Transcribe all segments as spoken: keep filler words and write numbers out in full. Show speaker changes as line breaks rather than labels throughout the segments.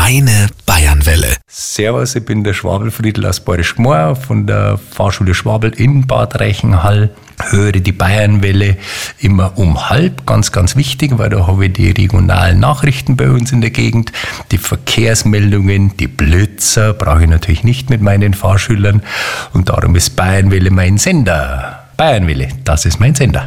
Deine Bayernwelle.
Servus, ich bin der Schwabel-Friedl aus Bayerisch Gmor von der Fahrschule Schwabel in Bad Reichenhall. Höre die Bayernwelle immer um halb, ganz, ganz wichtig, weil da habe ich die regionalen Nachrichten bei uns in der Gegend, die Verkehrsmeldungen, die Blitzer, brauche ich natürlich nicht mit meinen Fahrschülern und darum ist Bayernwelle mein Sender. Bayernwelle, das ist mein Sender.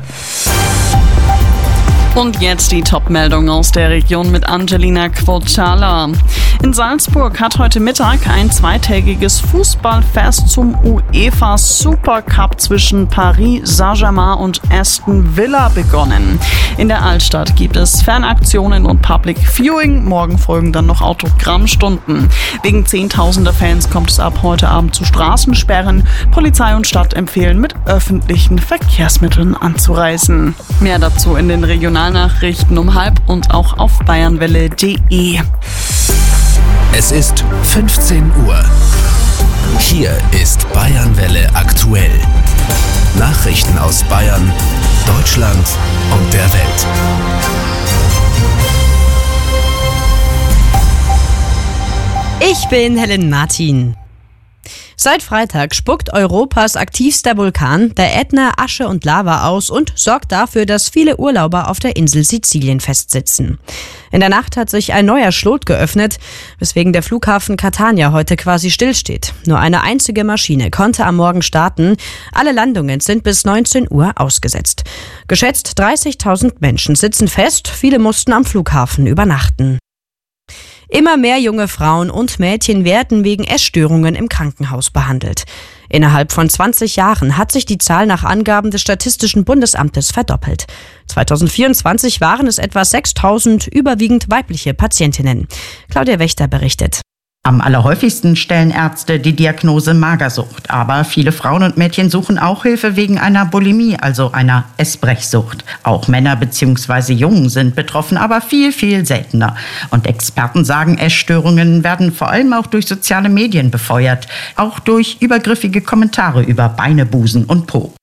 Und jetzt die Top-Meldung aus der Region mit Angelina Quocala. In Salzburg hat heute Mittag ein zweitägiges Fußballfest zum UEFA Supercup zwischen Paris Saint-Germain und Aston Villa begonnen. In der Altstadt gibt es Fanaktionen und Public Viewing. Morgen folgen dann noch Autogrammstunden. Wegen zehntausender Fans kommt es ab heute Abend zu Straßensperren. Polizei und Stadt empfehlen, mit öffentlichen Verkehrsmitteln anzureisen. Mehr dazu in den Regionalnachrichten um halb und auch auf bayernwelle punkt de.
Es ist fünfzehn Uhr. Hier ist Bayernwelle aktuell. Nachrichten aus Bayern, Deutschland und der Welt.
Ich bin Helen Martin. Seit Freitag spuckt Europas aktivster Vulkan, der Ätna, Asche und Lava aus und sorgt dafür, dass viele Urlauber auf der Insel Sizilien festsitzen. In der Nacht hat sich ein neuer Schlot geöffnet, weswegen der Flughafen Catania heute quasi stillsteht. Nur eine einzige Maschine konnte am Morgen starten. Alle Landungen sind bis neunzehn Uhr ausgesetzt. Geschätzt dreißigtausend Menschen sitzen fest, viele mussten am Flughafen übernachten. Immer mehr junge Frauen und Mädchen werden wegen Essstörungen im Krankenhaus behandelt. Innerhalb von zwanzig Jahren hat sich die Zahl nach Angaben des Statistischen Bundesamtes verdoppelt. zweitausendvierundzwanzig waren es etwa sechstausend, überwiegend weibliche Patientinnen. Claudia Wächter berichtet.
Am allerhäufigsten stellen Ärzte die Diagnose Magersucht. Aber viele Frauen und Mädchen suchen auch Hilfe wegen einer Bulimie, also einer Essbrechsucht. Auch Männer bzw. Jungen sind betroffen, aber viel, viel seltener. Und Experten sagen, Essstörungen werden vor allem auch durch soziale Medien befeuert. Auch durch übergriffige Kommentare über Beine, Busen und Po.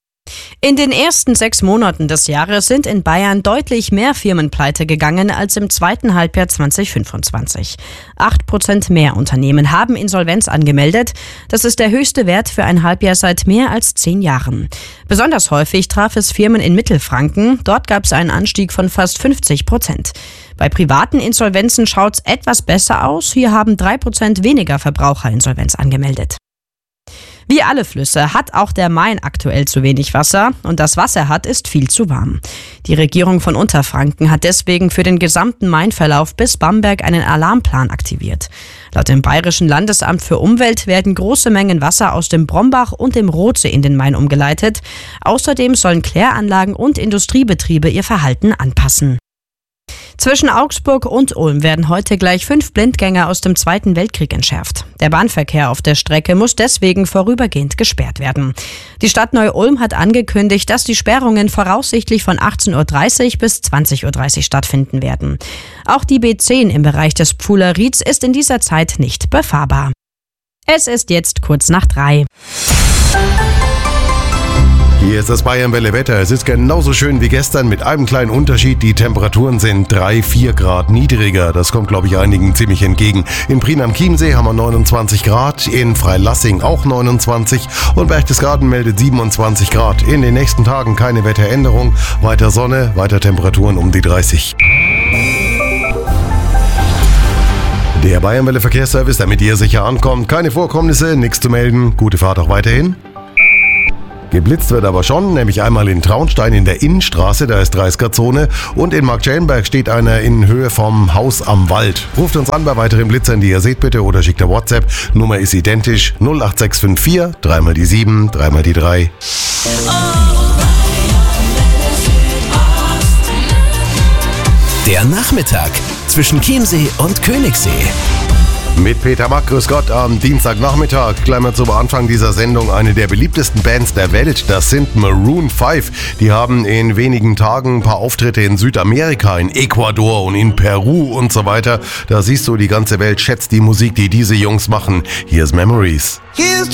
In den ersten sechs Monaten des Jahres sind in Bayern deutlich mehr Firmen pleite gegangen als im zweiten Halbjahr zweitausendfünfundzwanzig. Acht Prozent mehr Unternehmen haben Insolvenz angemeldet. Das ist der höchste Wert für ein Halbjahr seit mehr als zehn Jahren. Besonders häufig traf es Firmen in Mittelfranken. Dort gab es einen Anstieg von fast fünfzig Prozent. Bei privaten Insolvenzen schaut es etwas besser aus. Hier haben drei Prozent weniger Verbraucher Insolvenz angemeldet. Wie alle Flüsse hat auch der Main aktuell zu wenig Wasser und das Wasser hat ist viel zu warm. Die Regierung von Unterfranken hat deswegen für den gesamten Mainverlauf bis Bamberg einen Alarmplan aktiviert. Laut dem Bayerischen Landesamt für Umwelt werden große Mengen Wasser aus dem Brombach und dem Rotsee in den Main umgeleitet. Außerdem sollen Kläranlagen und Industriebetriebe ihr Verhalten anpassen. Zwischen Augsburg und Ulm werden heute gleich fünf Blindgänger aus dem Zweiten Weltkrieg entschärft. Der Bahnverkehr auf der Strecke muss deswegen vorübergehend gesperrt werden. Die Stadt Neu-Ulm hat angekündigt, dass die Sperrungen voraussichtlich von achtzehn Uhr dreißig bis zwanzig Uhr dreißig stattfinden werden. Auch die B zehn im Bereich des Pfuhler Rieds ist in dieser Zeit nicht befahrbar. Es ist jetzt kurz nach drei.
Hier ist das Bayernwelle-Wetter. Es ist genauso schön wie gestern mit einem kleinen Unterschied. Die Temperaturen sind drei, vier Grad niedriger. Das kommt, glaube ich, einigen ziemlich entgegen. In Prien am Chiemsee haben wir neunundzwanzig Grad, in Freilassing auch neunundzwanzig und Berchtesgaden meldet siebenundzwanzig Grad. In den nächsten Tagen keine Wetteränderung. Weiter Sonne, weiter Temperaturen um die dreißig. Der Bayernwelle-Verkehrsservice, damit ihr sicher ankommt. Keine Vorkommnisse, nichts zu melden. Gute Fahrt auch weiterhin. Geblitzt wird aber schon, nämlich einmal in Traunstein in der Innenstraße, da ist dreißiger Zone, und in Marktschellenberg steht einer in Höhe vom Haus am Wald. Ruft uns an bei weiteren Blitzern, die ihr seht bitte, oder schickt eine WhatsApp. Nummer ist identisch null acht sechs fünf vier, dreimal die sieben, dreimal die drei.
Der Nachmittag zwischen Chiemsee und Königssee.
Mit Peter Mack, grüß Gott, am Dienstagnachmittag. Gleich mal zum Anfang dieser Sendung eine der beliebtesten Bands der Welt. Das sind Maroon fünf. Die haben in wenigen Tagen ein paar Auftritte in Südamerika, in Ecuador und in Peru und so weiter. Da siehst du, die ganze Welt schätzt die Musik, die diese Jungs machen. Hier ist Memories.